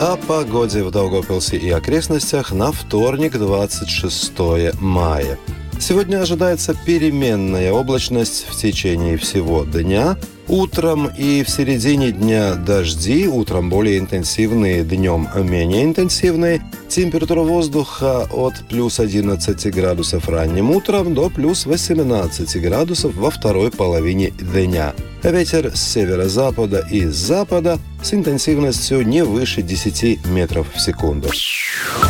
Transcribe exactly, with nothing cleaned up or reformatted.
О погоде в Даугавпилсе и окрестностях на вторник, двадцать шестое мая. Сегодня ожидается переменная облачность в течение всего дня. Утром и в середине дня дожди, утром более интенсивные, днем менее интенсивные. Температура воздуха от плюс одиннадцати градусов ранним утром до плюс восемнадцати градусов во второй половине дня. Ветер с северо-запада и с запада с интенсивностью не выше десяти метров в секунду.